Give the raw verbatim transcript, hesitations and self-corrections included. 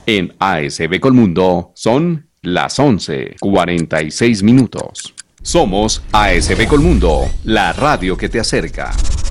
En A S B Colmundo son las once cuarenta y seis minutos. Somos A S B Colmundo, la radio que te acerca.